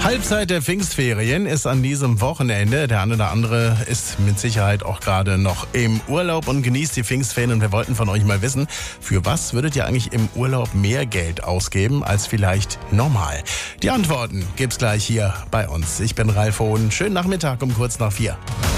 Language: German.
Halbzeit der Pfingstferien ist an diesem Wochenende. Der eine oder andere ist mit Sicherheit auch gerade noch im Urlaub und genießt die Pfingstferien. Und wir wollten von euch mal wissen, für was würdet ihr eigentlich im Urlaub mehr Geld ausgeben als vielleicht normal? Die Antworten gibt's gleich hier bei uns. Ich bin Ralf Hohn. Schönen Nachmittag um kurz nach 4.